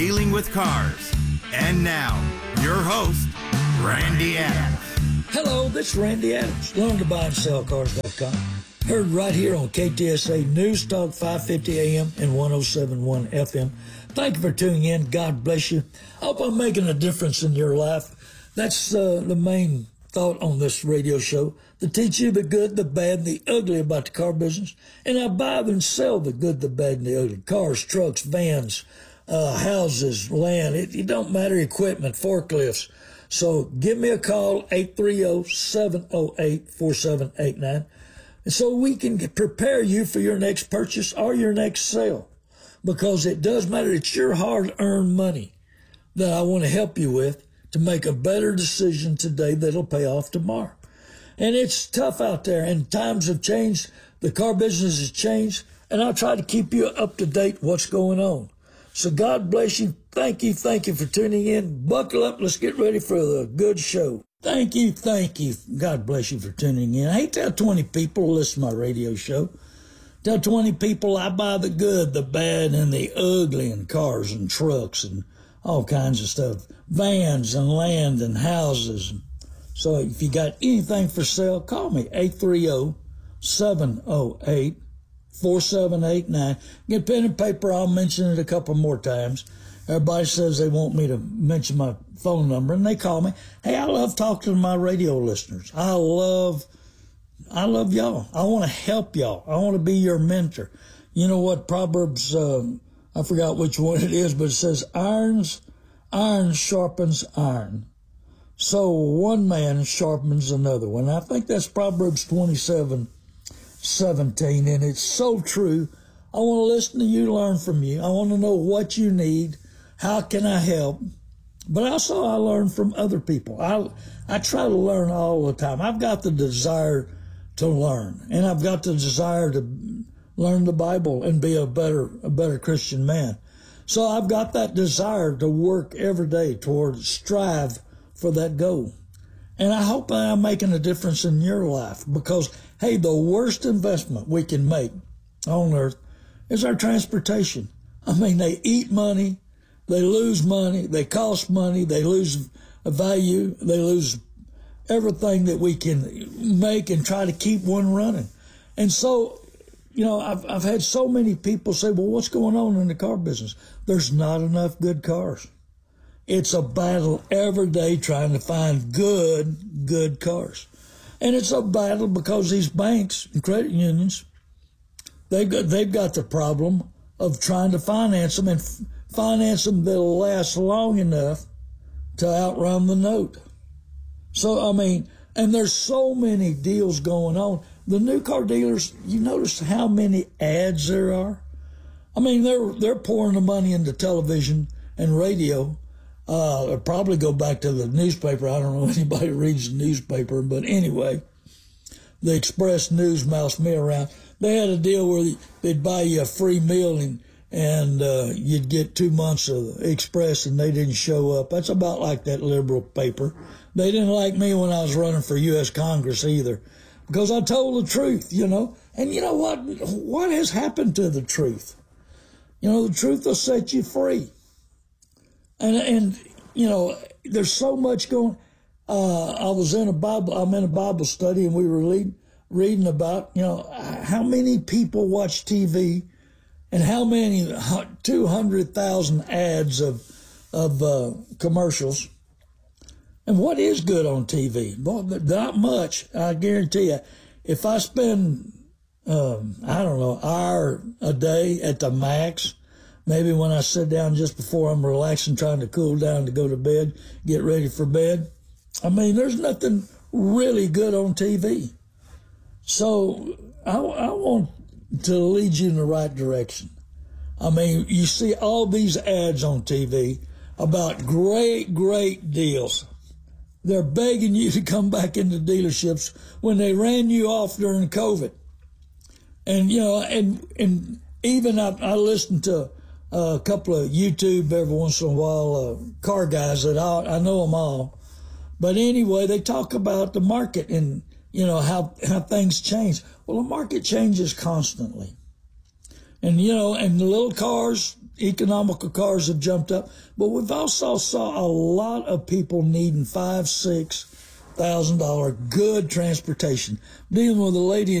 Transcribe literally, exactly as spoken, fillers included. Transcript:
Dealing with cars. And now, your host, Randy Adams. Hello, this is Randy Adams. Learn to buy and sell cars dot com. Heard right here on K T S A News Talk five fifty A M and one oh seven point one F M. Thank you for tuning in. God bless you. I hope I'm making a difference in your life. That's uh, the main thought on this radio show, to teach you the good, the bad, the ugly about the car business. And I buy and sell the good, the bad, and the ugly. Cars, trucks, vans, uh, houses, land. It, it don't matter, equipment, forklifts. So give me a call, eight three zero, seven zero eight, four seven eight nine. And so we can prepare you for your next purchase or your next sale. Because it does matter. It's your hard-earned money that I want to help you with to make a better decision today that'll pay off tomorrow. And it's tough out there, and times have changed. The car business has changed, and I'll try to keep you up to date what's going on. So God bless you. Thank you. Thank you for tuning in. Buckle up. Let's get ready for the good show. Thank you. Thank you. God bless you for tuning in. Hey, tell twenty people to listen to my radio show. Tell twenty people I buy the good, the bad, and the ugly in cars and trucks and all kinds of stuff. Vans and land and houses. So if you got anything for sale, call me, eight three zero, seven zero eight, four seven eight nine. Get pen and paper. I'll mention it a couple more times. Everybody says they want me to mention my phone number, and they call me. Hey, I love talking to my radio listeners. I love, I love y'all. I want to help y'all. I want to be your mentor. You know what Proverbs, uh, I forgot which one it is, but it says, irons, iron sharpens iron. So one man sharpens another one. I think that's Proverbs twenty-seven seventeen, and it's so true. I want to listen to you, learn from you. I want to know what you need. How can I help? But also I learn from other people. I, I try to learn all the time. I've got the desire to learn, and I've got the desire to learn the Bible and be a better, a better Christian man. So I've got that desire to work every day toward strive for that goal. And I hope I'm making a difference in your life, because, hey, the worst investment we can make on earth is our transportation. I mean, they eat money, they lose money, they cost money, they lose value, they lose everything that we can make and try to keep one running. And so, you know, I've, I've had so many people say, well, what's going on in the car business? There's not enough good cars. It's a battle every day trying to find good, good cars. And it's a battle because these banks and credit unions, they've got, they've got the problem of trying to finance them, and f- finance them that'll last long enough to outrun the note. So, I mean, and there's so many deals going on. The new car dealers, you notice how many ads there are? I mean, they're they're pouring the money into television and radio. Uh, I'll probably go back to the newspaper. I don't know if anybody reads the newspaper, but anyway, the Express News moused me around. They had a deal where they'd buy you a free meal and and uh, you'd get two months of Express, and they didn't show up. That's about like that liberal paper. They didn't like me when I was running for U S Congress either, because I told the truth, you know. And you know what? What has happened to the truth? You know, the truth will set you free. And, and you know, there's so much going. Uh, I was in a Bible, I'm in a Bible study, and we were read, reading about, you know, how many people watch T V and how many, two hundred thousand ads of, of, uh, commercials. And what is good on T V? Well, not much. I guarantee you, if I spend, um, I don't know, an hour a day at the max, maybe when I sit down just before I'm relaxing, trying to cool down to go to bed, get ready for bed. I mean, there's nothing really good on T V. So I, I want to lead you in the right direction. I mean, you see all these ads on T V about great, great deals. They're begging you to come back into dealerships when they ran you off during COVID. And, you know, and, and even I, I listen to a couple of YouTube every once in a while, uh, car guys that I, I know them all. But anyway, they talk about the market and, you know, how, how things change. Well, the market changes constantly. And, you know, and the little cars, economical cars have jumped up, but we've also saw a lot of people needing five, six thousand dollar good transportation. Dealing with a lady